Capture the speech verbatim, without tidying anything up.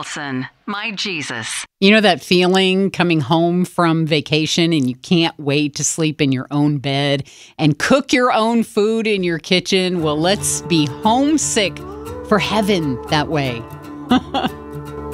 Nelson, my Jesus. You know that feeling coming home from vacation and you can't wait to sleep in your own bed and cook your own food in your kitchen? Well, let's be homesick for heaven that way.